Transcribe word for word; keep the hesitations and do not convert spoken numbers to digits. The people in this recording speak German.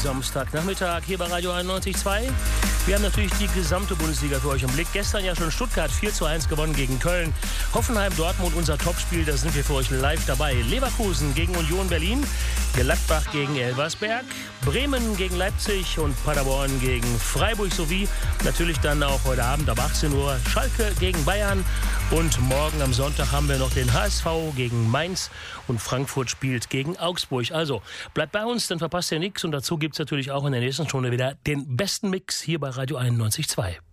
Samstagnachmittag hier bei Radio einundneunzig Komma zwei. Wir haben natürlich die gesamte Bundesliga für euch im Blick. Gestern ja schon Stuttgart vier zu eins gewonnen gegen Köln. Hoffenheim, Dortmund, unser Topspiel, da sind wir für euch live dabei. Leverkusen gegen Union Berlin, Gladbach gegen Elversberg, Bremen gegen Leipzig und Paderborn gegen Freiburg sowie natürlich dann auch heute Abend ab achtzehn Uhr Schalke gegen Bayern. Und morgen am Sonntag haben wir noch den H S V gegen Mainz und Frankfurt spielt gegen Augsburg. Also bleibt bei uns, dann verpasst ihr nichts. Und dazu gibt es natürlich auch in der nächsten Stunde wieder den besten Mix hier bei Radio einundneunzig Komma zwei.